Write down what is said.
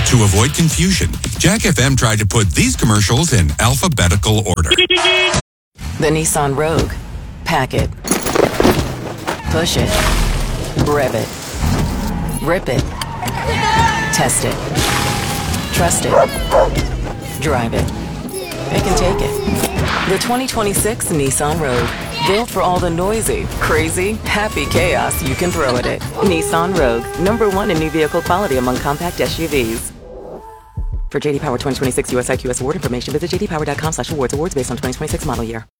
To avoid confusion, Jack FM tried to put these commercials in alphabetical order. The Nissan Rogue. Pack it. Push it. Rev it. Rip it. Test it. Trust it. Drive it. Pick and take it. The 2026 Nissan Rogue. Built for all the noisy, crazy, happy chaos you can throw at it. Nissan Rogue. #1 in new vehicle quality among compact SUVs. For JD Power 2026 US IQS award information, visit jdpower.com/awards. Awards based on 2026 model year.